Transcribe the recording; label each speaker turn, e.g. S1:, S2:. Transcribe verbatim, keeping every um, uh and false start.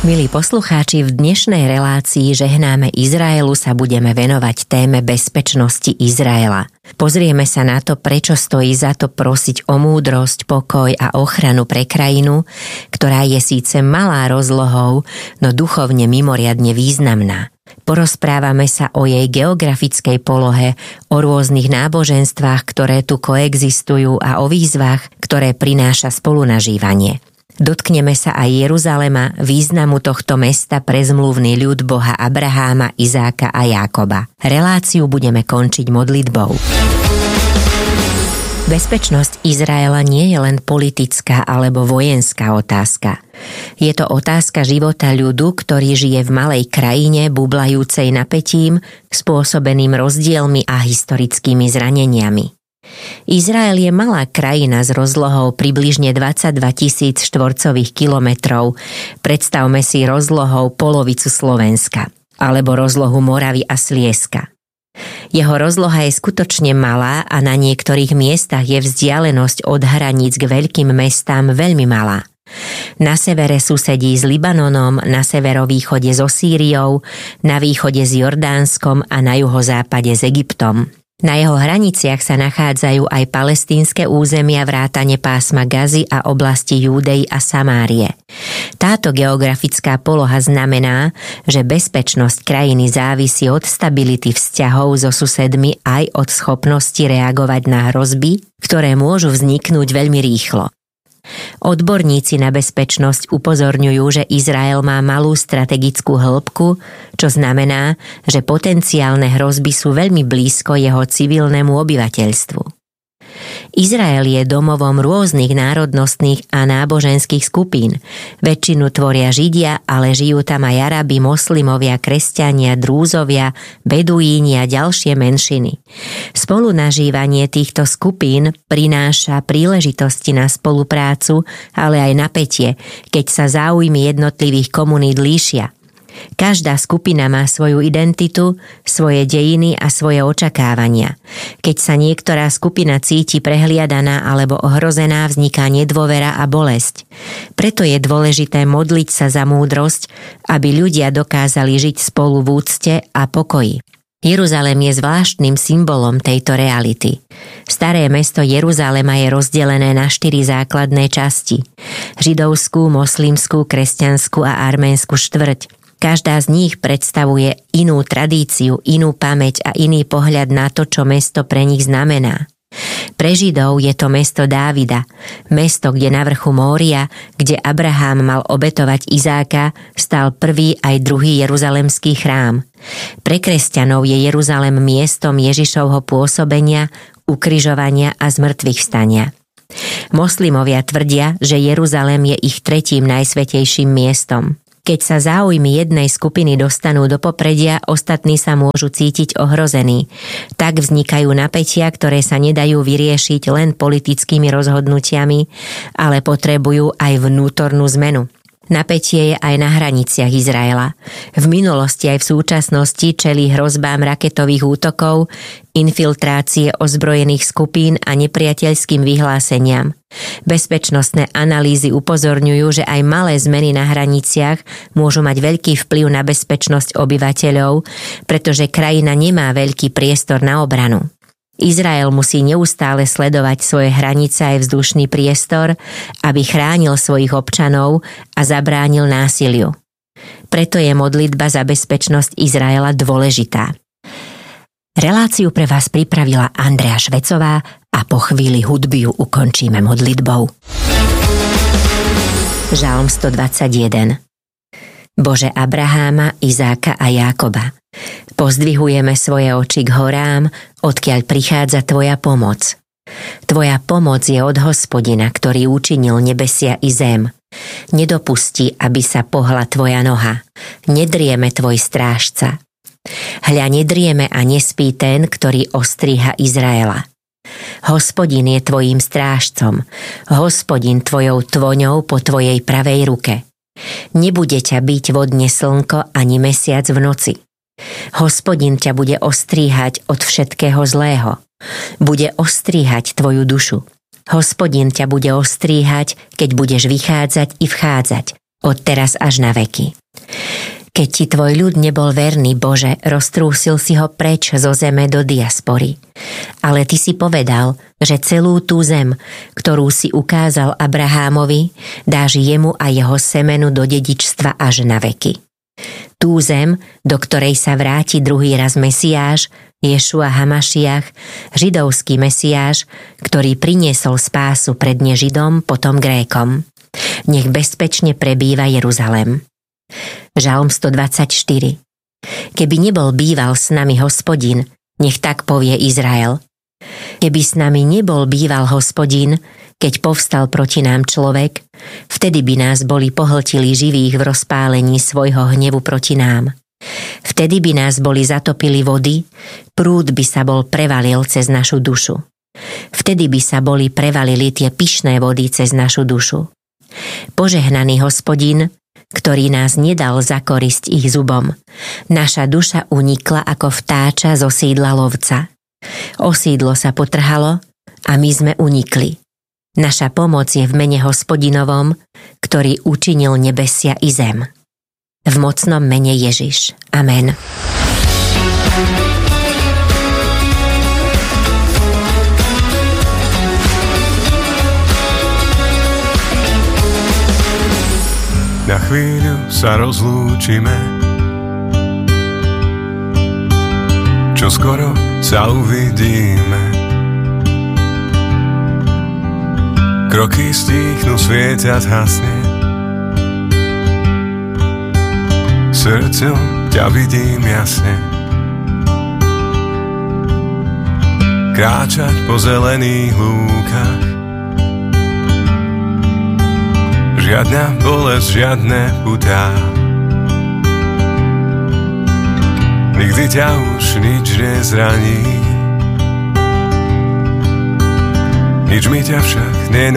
S1: Milí poslucháči, v dnešnej relácii Žehnáme Izraelu sa budeme venovať téme bezpečnosti Izraela. Pozrieme sa na to, prečo stojí za to prosiť o múdrosť, pokoj a ochranu pre krajinu, ktorá je síce malá rozlohou, no duchovne mimoriadne významná. Porozprávame sa o jej geografickej polohe, o rôznych náboženstvách, ktoré tu koexistujú a o výzvach, ktoré prináša spolunažívanie. Dotkneme sa aj Jeruzalema, významu tohto mesta pre zmluvný ľud Boha Abraháma, Izáka a Jákoba. Reláciu budeme končiť modlitbou. Bezpečnosť Izraela nie je len politická alebo vojenská otázka. Je to otázka života ľudu, ktorý žije v malej krajine bublajúcej napätím, spôsobeným rozdielmi a historickými zraneniami. Izrael je malá krajina s rozlohou približne dvadsaťdva tisíc štvorcových kilometrov. Predstavme si rozlohou polovicu Slovenska, alebo rozlohu Moravy a Slieska. Jeho rozloha je skutočne malá a na niektorých miestach je vzdialenosť od hraníc k veľkým mestám veľmi malá. Na severe susedí s Libanonom, na severovýchode so Sýriou, na východe s Jordánskom a na juhozápade s Egyptom. Na jeho hraniciach sa nachádzajú aj palestínske územia vrátane pásma Gazy a oblasti Júdej a Samárie. Táto geografická poloha znamená, že bezpečnosť krajiny závisí od stability vzťahov so susedmi aj od schopnosti reagovať na hrozby, ktoré môžu vzniknúť veľmi rýchlo. Odborníci na bezpečnosť upozorňujú, že Izrael má malú strategickú hĺbku, čo znamená, že potenciálne hrozby sú veľmi blízko jeho civilnému obyvateľstvu. Izrael je domovom rôznych národnostných a náboženských skupín. Väčšinu tvoria Židia, ale žijú tam aj Arabi, moslimovia, kresťania, drúzovia, beduíni a ďalšie menšiny. Spolunažívanie týchto skupín prináša príležitosti na spoluprácu, ale aj napätie, keď sa záujmy jednotlivých komunít líšia. Každá skupina má svoju identitu, svoje dejiny a svoje očakávania. Keď sa niektorá skupina cíti prehliadaná alebo ohrozená, vzniká nedôvera a bolesť. Preto je dôležité modliť sa za múdrosť, aby ľudia dokázali žiť spolu v úcte a pokoji. Jeruzalém je zvláštnym symbolom tejto reality. Staré mesto Jeruzalema je rozdelené na štyri základné časti. Židovskú, moslimskú, kresťanskú a arménsku štvrť. Každá z nich predstavuje inú tradíciu, inú pamäť a iný pohľad na to, čo mesto pre nich znamená. Pre Židov je to mesto Dávida, mesto, kde na vrchu Mória, kde Abrahám mal obetovať Izáka, stal prvý aj druhý jeruzalemský chrám. Pre kresťanov je Jeruzalém miestom Ježišovho pôsobenia, ukrižovania a zmŕtvychvstania. Moslimovia tvrdia, že Jeruzalém je ich tretím najsvätejším miestom. Keď sa záujmy jednej skupiny dostanú do popredia, ostatní sa môžu cítiť ohrození. Tak vznikajú napätia, ktoré sa nedajú vyriešiť len politickými rozhodnutiami, ale potrebujú aj vnútornú zmenu. Napätie je aj na hraniciach Izraela. V minulosti aj v súčasnosti čelí hrozbám raketových útokov, infiltrácie ozbrojených skupín a nepriateľským vyhláseniam. Bezpečnostné analýzy upozorňujú, že aj malé zmeny na hraniciach môžu mať veľký vplyv na bezpečnosť obyvateľov, pretože krajina nemá veľký priestor na obranu. Izrael musí neustále sledovať svoje hranice aj vzdušný priestor, aby chránil svojich občanov a zabránil násiliu. Preto je modlitba za bezpečnosť Izraela dôležitá. Reláciu pre vás pripravila Andrea Švecová a po chvíli hudby ju ukončíme modlitbou. Žalm stodvadsaťjeden. Bože Abraháma, Izáka a Jákoba, pozdvihujeme svoje oči k horám, odkiaľ prichádza Tvoja pomoc. Tvoja pomoc je od Hospodina, ktorý učinil nebesia i zem. Nedopustí, aby sa pohla Tvoja noha. Nedrieme Tvoj strážca. Hľa nedrieme a nespí ten, ktorý ostríha Izraela. Hospodin je Tvojím strážcom. Hospodin Tvojou tvoňou po Tvojej pravej ruke. Nebude ťa byť vodne slnko ani mesiac v noci. Hospodin ťa bude ostríhať od všetkého zlého. Bude ostríhať tvoju dušu. Hospodin ťa bude ostríhať, keď budeš vychádzať i vchádzať. od teraz až na veky. Keď ti tvoj ľud nebol verný, Bože, roztrúsil si ho preč zo zeme do diaspory. Ale ty si povedal, že celú tú zem, ktorú si ukázal Abrahámovi, dáš jemu a jeho semenu do dedičstva až na veky. Tú zem, do ktorej sa vráti druhý raz Mesiáš, Ješua Hamašiach, židovský Mesiáš, ktorý priniesol spásu predne Židom, potom Grékom. Nech bezpečne prebýva Jeruzalém. Žalm stodvadsaťštyri. Keby nebol býval s nami Hospodin, nech tak povie Izrael. Keby s nami nebol býval Hospodin, keď povstal proti nám človek, vtedy by nás boli pohltili živých v rozpálení svojho hnevu proti nám. Vtedy by nás boli zatopili vody, prúd by sa bol prevalil cez našu dušu. Vtedy by sa boli prevalili tie pyšné vody cez našu dušu. Požehnaný Hospodin, ktorý nás nedal za korisť ich zubom. Naša duša unikla ako vtáča zo sídla lovca. Osídlo sa potrhalo a my sme unikli. Naša pomoc je v mene Hospodinovom, ktorý učinil nebesia i zem. V mocnom mene Ježiš. Amen.
S2: Na chvíľu sa rozlúčime, čo skoro sa uvidíme. Kroky stíchnu, svietiac hasne, srdcom ťa vidím jasne. Kráčať po zelených lúkach, žiadna bolesť, žiadne putá. Nikdy ťa už nič nezraní, nič mi ťa však nenapadá.